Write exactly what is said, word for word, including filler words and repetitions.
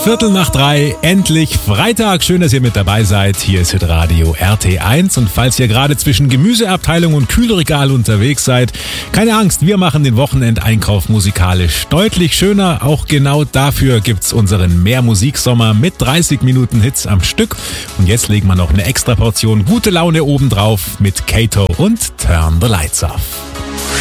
Viertel nach drei, endlich Freitag. Schön, dass ihr mit dabei seid. Hier ist Hitradio R T eins. Und falls ihr gerade zwischen Gemüseabteilung und Kühlregal unterwegs seid, keine Angst, wir machen den Wochenendeinkauf musikalisch deutlich schöner. Auch genau dafür gibt's unseren Mehr-Musik-Sommer mit dreißig Minuten Hits am Stück. Und jetzt legen wir noch eine extra Portion gute Laune obendrauf mit Kato und Turn the Lights Off.